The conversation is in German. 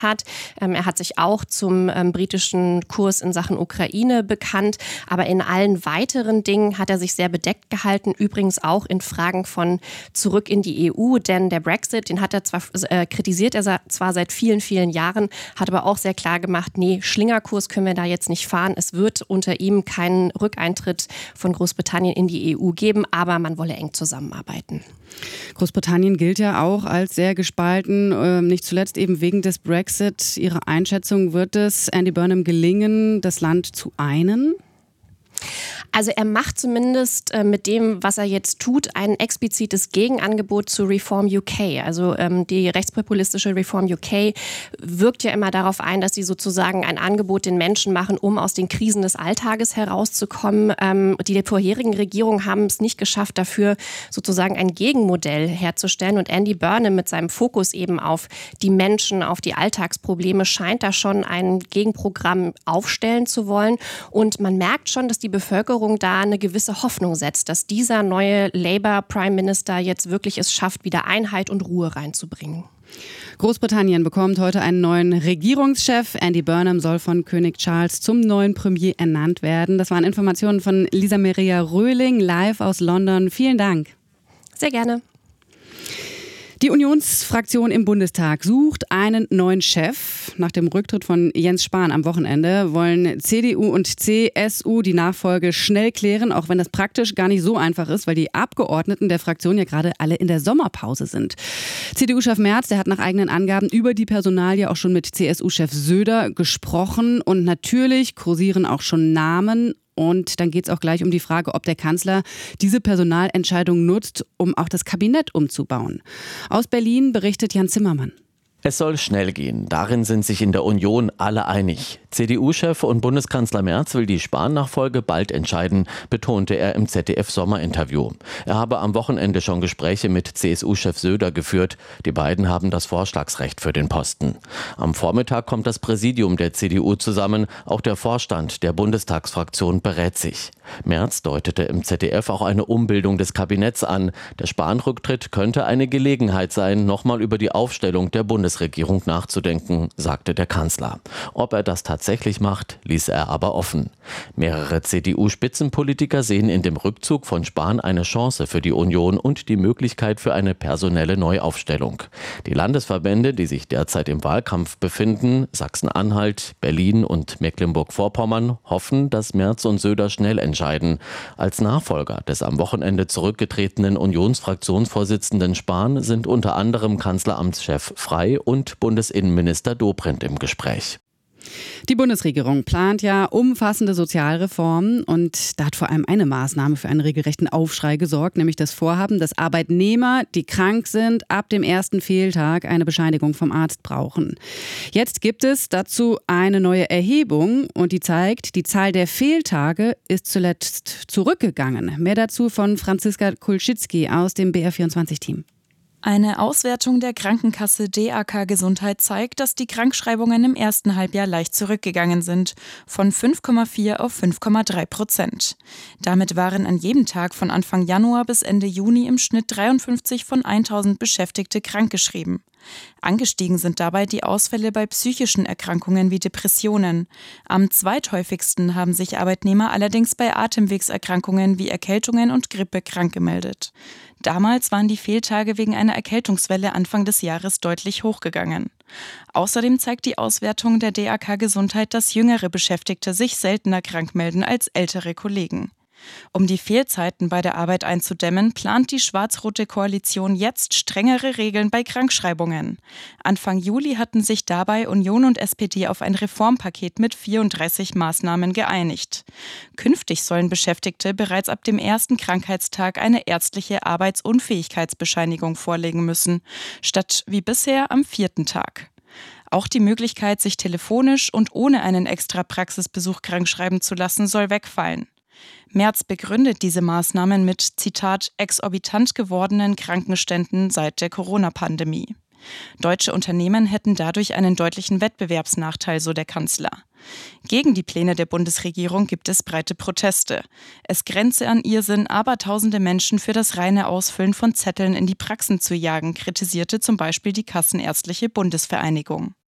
hat. Er hat sich auch zum britischen Kurs in Sachen Ukraine bekannt, aber in allen weiteren Dingen hat er sich sehr bedeckt gehalten, übrigens auch in Fragen von zurück in die EU, denn der Brexit, den hat er zwar kritisiert er zwar seit vielen, vielen Jahren, hat aber auch sehr klar gemacht, nee, Schlingerkurs können wir da jetzt nicht fahren. Es wird unter ihm keinen Rückeintritt von Großbritannien in die EU geben, aber man wolle eng zusammenarbeiten. Großbritannien gilt ja auch als sehr gespalten, nicht zuletzt eben wegen des Brexit. Ihre Einschätzung, wird es Andy Burnham gelingen, das Land zu einen? Also er macht zumindest mit dem, was er jetzt tut, ein explizites Gegenangebot zu Reform UK. Also die rechtspopulistische Reform UK wirkt ja immer darauf ein, dass sie sozusagen ein Angebot den Menschen machen, um aus den Krisen des Alltages herauszukommen. Die vorherigen Regierungen haben es nicht geschafft, dafür sozusagen ein Gegenmodell herzustellen. Und Andy Burnham mit seinem Fokus eben auf die Menschen, auf die Alltagsprobleme, scheint da schon ein Gegenprogramm aufstellen zu wollen. Und man merkt schon, dass die Bevölkerung da eine gewisse Hoffnung setzt, dass dieser neue Labour-Prime Minister jetzt wirklich es schafft, wieder Einheit und Ruhe reinzubringen. Großbritannien bekommt heute einen neuen Regierungschef. Andy Burnham soll von König Charles zum neuen Premier ernannt werden. Das waren Informationen von Lisa Maria Röhling, live aus London. Vielen Dank. Sehr gerne. Die Unionsfraktion im Bundestag sucht einen neuen Chef. Nach dem Rücktritt von Jens Spahn am Wochenende wollen CDU und CSU die Nachfolge schnell klären, auch wenn das praktisch gar nicht so einfach ist, weil die Abgeordneten der Fraktion ja gerade alle in der Sommerpause sind. CDU-Chef Merz, der hat nach eigenen Angaben über die Personalie auch schon mit CSU-Chef Söder gesprochen und natürlich kursieren auch schon Namen. Und dann geht es auch gleich um die Frage, ob der Kanzler diese Personalentscheidung nutzt, um auch das Kabinett umzubauen. Aus Berlin berichtet Jan Zimmermann. Es soll schnell gehen. Darin sind sich in der Union alle einig. CDU-Chef und Bundeskanzler Merz will die Spahn-Nachfolge bald entscheiden, betonte er im ZDF-Sommerinterview. Er habe am Wochenende schon Gespräche mit CSU-Chef Söder geführt. Die beiden haben das Vorschlagsrecht für den Posten. Am Vormittag kommt das Präsidium der CDU zusammen. Auch der Vorstand der Bundestagsfraktion berät sich. Merz deutete im ZDF auch eine Umbildung des Kabinetts an. Der Spahn-Rücktritt könnte eine Gelegenheit sein, nochmal über die Aufstellung der Bundesregierung nachzudenken, sagte der Kanzler. Ob er das tatsächlich macht, ließ er aber offen. Mehrere CDU-Spitzenpolitiker sehen in dem Rückzug von Spahn eine Chance für die Union und die Möglichkeit für eine personelle Neuaufstellung. Die Landesverbände, die sich derzeit im Wahlkampf befinden, Sachsen-Anhalt, Berlin und Mecklenburg-Vorpommern, hoffen, dass Merz und Söder schnell entscheiden. Als Nachfolger des am Wochenende zurückgetretenen Unionsfraktionsvorsitzenden Spahn sind unter anderem Kanzleramtschef Frey und Bundesinnenminister Dobrindt im Gespräch. Die Bundesregierung plant ja umfassende Sozialreformen und da hat vor allem eine Maßnahme für einen regelrechten Aufschrei gesorgt, nämlich das Vorhaben, dass Arbeitnehmer, die krank sind, ab dem ersten Fehltag eine Bescheinigung vom Arzt brauchen. Jetzt gibt es dazu eine neue Erhebung und die zeigt, die Zahl der Fehltage ist zuletzt zurückgegangen. Mehr dazu von Franziska Kulschitzki aus dem BR24-Team. Eine Auswertung der Krankenkasse DAK Gesundheit zeigt, dass die Krankschreibungen im ersten Halbjahr leicht zurückgegangen sind, von 5,4 auf 5,3%. Damit waren an jedem Tag von Anfang Januar bis Ende Juni im Schnitt 53 von 1000 Beschäftigte krankgeschrieben. Angestiegen sind dabei die Ausfälle bei psychischen Erkrankungen wie Depressionen. Am zweithäufigsten haben sich Arbeitnehmer allerdings bei Atemwegserkrankungen wie Erkältungen und Grippe krank gemeldet. Damals waren die Fehltage wegen einer Erkältungswelle Anfang des Jahres deutlich hochgegangen. Außerdem zeigt die Auswertung der DAK Gesundheit, dass jüngere Beschäftigte sich seltener krank melden als ältere Kollegen. Um die Fehlzeiten bei der Arbeit einzudämmen, plant die schwarz-rote Koalition jetzt strengere Regeln bei Krankschreibungen. Anfang Juli hatten sich dabei Union und SPD auf ein Reformpaket mit 34 Maßnahmen geeinigt. Künftig sollen Beschäftigte bereits ab dem ersten Krankheitstag eine ärztliche Arbeitsunfähigkeitsbescheinigung vorlegen müssen, statt wie bisher am 4. Tag. Auch die Möglichkeit, sich telefonisch und ohne einen extra Praxisbesuch krankschreiben zu lassen, soll wegfallen. Merz begründet diese Maßnahmen mit, Zitat, exorbitant gewordenen Krankenständen seit der Corona-Pandemie. Deutsche Unternehmen hätten dadurch einen deutlichen Wettbewerbsnachteil, so der Kanzler. Gegen die Pläne der Bundesregierung gibt es breite Proteste. Es grenze an Irrsinn, abertausende Menschen für das reine Ausfüllen von Zetteln in die Praxen zu jagen, kritisierte zum Beispiel die Kassenärztliche Bundesvereinigung.